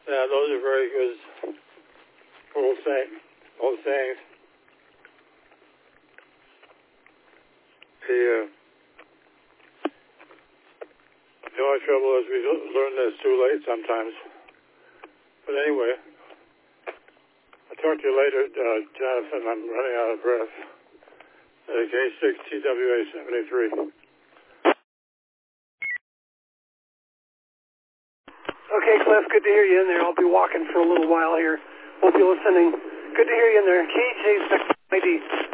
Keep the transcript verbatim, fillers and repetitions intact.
Yeah, those are very good old, say, old sayings. The, uh, the only trouble is we learn this too late sometimes. But anyway, I'll talk to you later, uh, Jonathan. I'm running out of breath. Uh, K six T W A seventy-three. Okay, Cliff, good to hear you in there. I'll be walking for a little while here. Won't be listening. Good to hear you in there. K J six I D.